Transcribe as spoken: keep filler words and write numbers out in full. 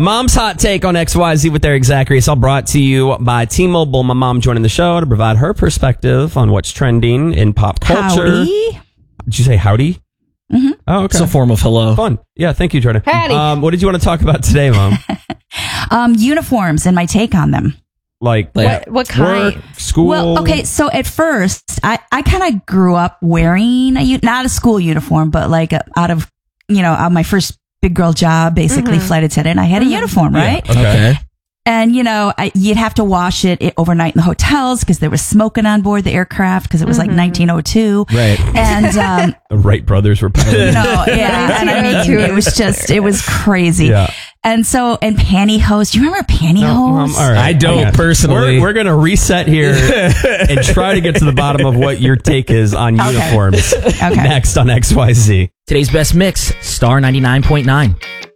Mom's Hot Take on X Y Z with Eric Zachary. It's all brought to you by T-Mobile. My mom joining the show to provide her perspective on what's trending in pop culture. Howdy. Did you say howdy? Mm-hmm. Oh, okay. It's a form of hello. Fun. Yeah, thank you, Jordan. Howdy. Um, what did you want to talk about today, Mom? Um, uniforms and my take on them. Like, What, what work, kind? school? Well, okay, so at first, I, I kind of grew up wearing, a, u- not a school uniform, but like a, out of, you know, out my first big girl job, basically Mm-hmm. flight attendant, I had a uniform, right? Okay. And, you know, I, you'd have to wash it, it overnight in the hotels because there was smoking on board the aircraft because it was like nineteen oh two. Right. And, um, The Wright brothers were you piloting. know, yeah, and I mean, it was just, it was crazy. Yeah. And so, and pantyhose. Do you remember pantyhose? Mom, all right. I don't Okay. personally. We're, we're going to reset here and try to get to the bottom of what your take is on Okay. uniforms. Okay. Next on X Y Z. Today's best mix, Star ninety-nine point nine.